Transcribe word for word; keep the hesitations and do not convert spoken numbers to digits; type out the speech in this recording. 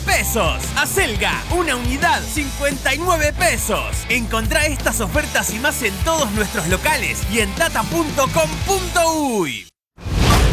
pesos. Acelga, una unidad, cincuenta y nueve pesos. Encontrá estas ofertas y más en todos nuestros locales y en tata punto com punto uy.